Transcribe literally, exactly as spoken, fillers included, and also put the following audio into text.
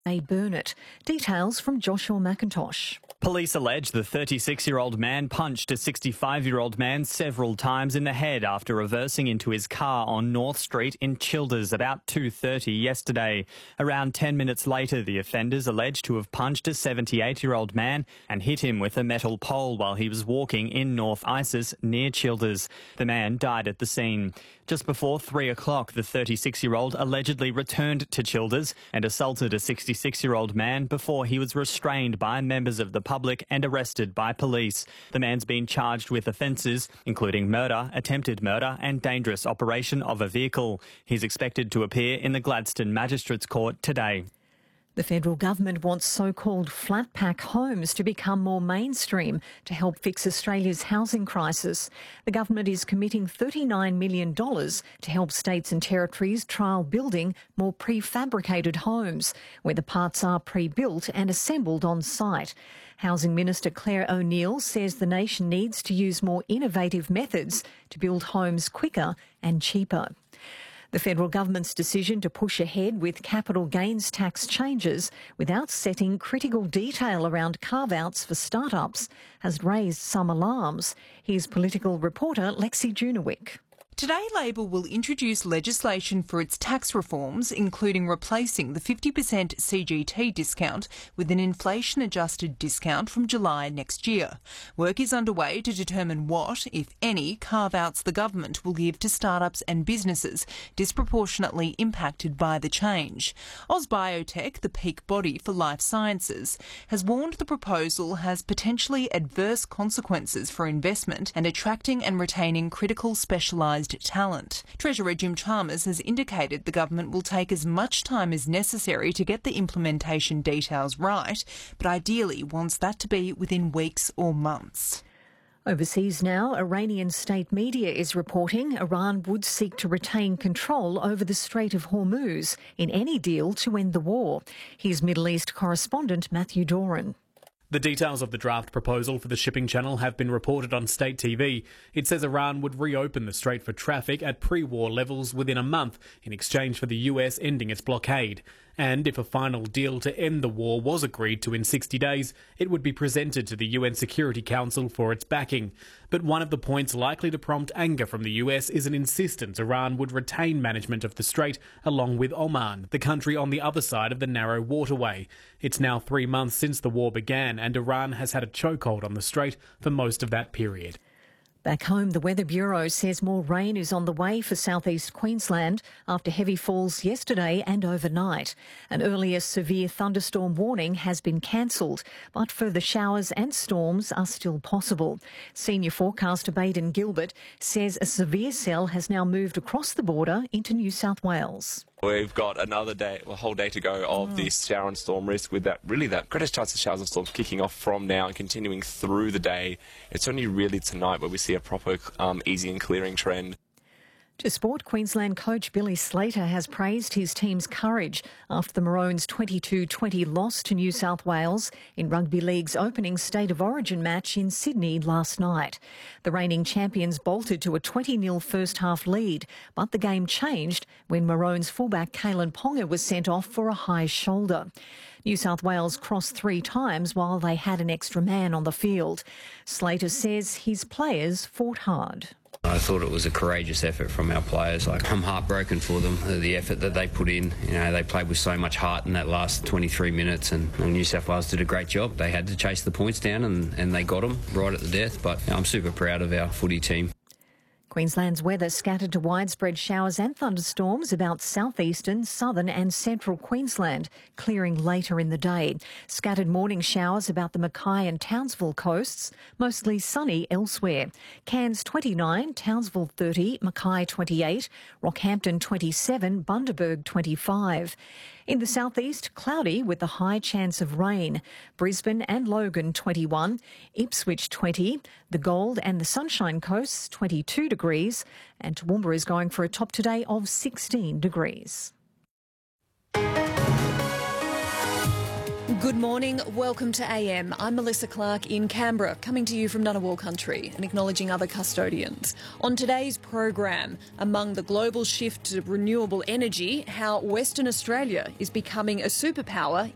Burnett. Details from Joshua McIntosh. Police allege the thirty-six-year-old man punched a sixty-five-year-old man several times in the head after reversing into his car on North Street in Childers about two thirty yesterday. Around ten minutes later, the offenders alleged to have punched a seventy-eight-year-old man and hit him with a metal pole while he was walking in North Isis near Childers. The man died at the scene. Just before three o'clock, the thirty-six-year-old allegedly returned to Childers and assaulted a sixty-six-year-old man before he was restrained by members of the public and arrested by police. The man's been charged with offences, including murder, attempted murder and dangerous operation of a vehicle. He's expected to appear in the Gladstone Magistrates Court today. The federal government wants so-called flat pack homes to become more mainstream to help fix Australia's housing crisis. The government is committing thirty-nine million dollars to help states and territories trial building more prefabricated homes, where the parts are pre-built and assembled on site. Housing Minister Claire O'Neill says the nation needs to use more innovative methods to build homes quicker and cheaper. The federal government's decision to push ahead with capital gains tax changes without setting critical detail around carve-outs for startups has raised some alarms. Here's political reporter Lexi Junewick. Today, Labor will introduce legislation for its tax reforms, including replacing the fifty percent C G T discount with an inflation-adjusted discount from July next year. Work is underway to determine what, if any, carve-outs the government will give to startups and businesses disproportionately impacted by the change. AusBiotech, the peak body for life sciences, has warned the proposal has potentially adverse consequences for investment and attracting and retaining critical specialised talent. Treasurer Jim Chalmers has indicated the government will take as much time as necessary to get the implementation details right, but ideally wants that to be within weeks or months. Overseas now, Iranian state media is reporting Iran would seek to retain control over the Strait of Hormuz in any deal to end the war. Here's Middle East correspondent Matthew Doran. The details of the draft proposal for the shipping channel have been reported on state T V. It says Iran would reopen the strait for traffic at pre-war levels within a month in exchange for the U S ending its blockade. And if a final deal to end the war was agreed to in sixty days, it would be presented to the U N Security Council for its backing. But one of the points likely to prompt anger from the U S is an insistence Iran would retain management of the strait along with Oman, the country on the other side of the narrow waterway. It's now three months since the war began, and Iran has had a chokehold on the strait for most of that period. Back home, the Weather Bureau says more rain is on the way for southeast Queensland after heavy falls yesterday and overnight. An earlier severe thunderstorm warning has been cancelled, but further showers and storms are still possible. Senior forecaster Baden Gilbert says a severe cell has now moved across the border into New South Wales. We've got another day, a whole day to go of oh. this shower and storm risk, with that really that greatest chance of showers and storms kicking off from now and continuing through the day. It's only really tonight where we see a proper um, easy and clearing trend. To sport, Queensland coach Billy Slater has praised his team's courage after the Maroons' twenty-two twenty loss to New South Wales in Rugby League's opening State of Origin match in Sydney last night. The reigning champions bolted to a twenty nil first-half lead, but the game changed when Maroons fullback Kalen Ponga was sent off for a high shoulder. New South Wales crossed three times while they had an extra man on the field. Slater says his players fought hard. I thought it was a courageous effort from our players. Like, I'm heartbroken for them, the effort that they put in. You know, they played with so much heart in that last twenty-three minutes, and, and New South Wales did a great job. They had to chase the points down, and, and they got them right at the death. But you know, I'm super proud of our footy team. Queensland's weather scattered to widespread showers and thunderstorms about southeastern, southern and central Queensland, clearing later in the day. Scattered morning showers about the Mackay and Townsville coasts, mostly sunny elsewhere. Cairns twenty-nine, Townsville thirty, Mackay twenty-eight, Rockhampton twenty-seven, Bundaberg twenty-five. In the southeast, cloudy with a high chance of rain. Brisbane and Logan twenty-one, Ipswich twenty, the Gold and the Sunshine Coasts twenty-two degrees, and Toowoomba is going for a top today of sixteen degrees. Good morning, welcome to A M. I'm Melissa Clark in Canberra, coming to you from Ngunnawal country and acknowledging other custodians. On today's program, among the global shift to renewable energy, how Western Australia is becoming a superpower